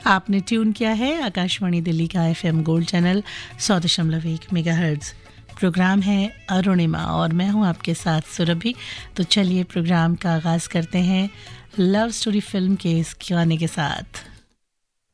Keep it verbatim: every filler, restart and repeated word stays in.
आपने ट्यून किया है आकाशवाणी दिल्ली का एफएम गोल्ड चैनल सौ दशमलव एक मेगाहर्ट्ज़। प्रोग्राम है अरुणिमा और मैं हूं आपके साथ सुरभि। तो चलिए प्रोग्राम का आगाज़ करते हैं लव स्टोरी फिल्म के इस गाने के साथ।